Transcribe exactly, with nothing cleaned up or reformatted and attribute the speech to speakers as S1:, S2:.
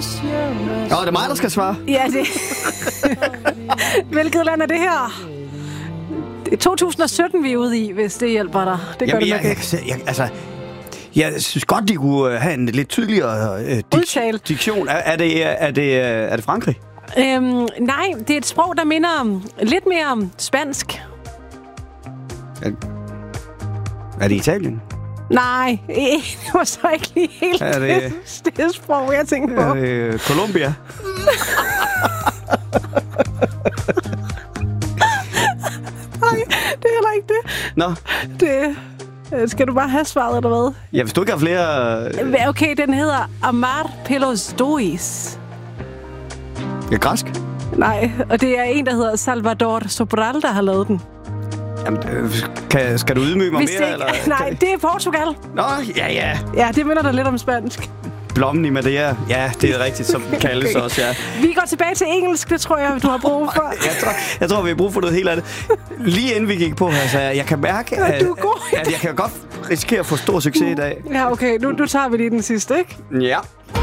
S1: Åh, det er mig, der skal svare.
S2: Ja, det. Hvilket land er det her? Det er to tusind og sytten, vi er ude i, hvis det hjælper dig. Det gør
S1: Jamen,
S2: det
S1: jeg,
S2: nok
S1: jeg,
S2: ikke.
S1: jeg, jeg, altså, jeg synes godt, de kunne have en lidt tydeligere øh,
S2: Udtale.
S1: dik- diktion. Er, er, det, er, det, er det Frankrig?
S2: Øhm, nej, det er et sprog, der minder om, lidt mere om spansk.
S1: Er, er det Italien?
S2: Nej, det var så ikke lige helt
S1: Er det-
S2: det, det sprog, jeg tænkte på.
S1: Er det Colombia?
S2: Nej, det er heller ikke det.
S1: Nå,
S2: det. øh, Skal du bare have svaret, eller hvad?
S1: ja, hvis du ikke har flere... Øh,
S2: Okay, den hedder Amar Pelos Dois.
S1: ja, græsk?
S2: Nej, og det er en, der hedder Salvador Sobral, der har lavet den.
S1: Jamen, øh, kan, skal du ydmyge mig
S2: Hvis
S1: mere?
S2: det ikke,
S1: eller?
S2: nej, det er Portugal.
S1: Nå, ja, ja.
S2: Ja, det minder dig lidt om spansk.
S1: Blommen i Madeira. Ja, det er rigtigt, som den kaldes
S2: Okay.
S1: også, ja.
S2: Vi går tilbage til engelsk, det tror jeg, du har brug for.
S1: Jeg tror, jeg tror, vi har brug for noget helt andet. Lige inden vi gik på her, så jeg, jeg kan mærke,
S2: Ja,
S1: at,
S2: du er god i
S1: at jeg kan godt risikere at få stor succes i dag.
S2: Ja, okay, nu, nu tager vi lige den sidste, ikke?
S1: Ja.